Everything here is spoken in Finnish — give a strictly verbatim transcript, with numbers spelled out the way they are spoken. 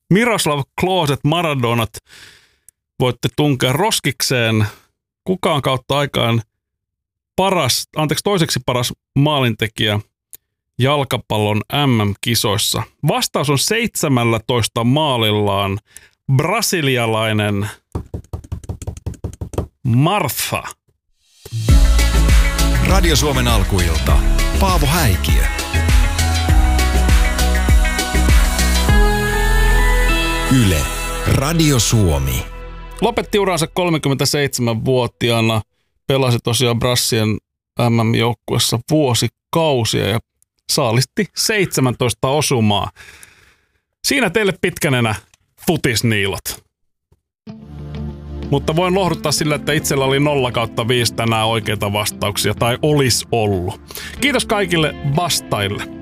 Miroslav Kloset Maradonat voitte tunkea roskikseen. Kuka on kautta aikaan paras, anteeksi toiseksi paras maalintekijä jalkapallon M M-kisoissa? Vastaus on seitsemäntoista maalillaan brasilialainen Martha. Radio Suomen alkuilta. Paavo Häikiö. Yle. Radio Suomi. Lopetti uransa kolmekymmentäseitsemänvuotiaana. Pelasi tosiaan Brassien M M-joukkuessa vuosikausia ja saalisti seitsemäntoista osumaa. Siinä teille pitkänenä futisniilot. Mutta voin lohduttaa sillä, että itsellä oli nolla kautta viisi tänään oikeita vastauksia, tai olisi ollut. Kiitos kaikille vastaille.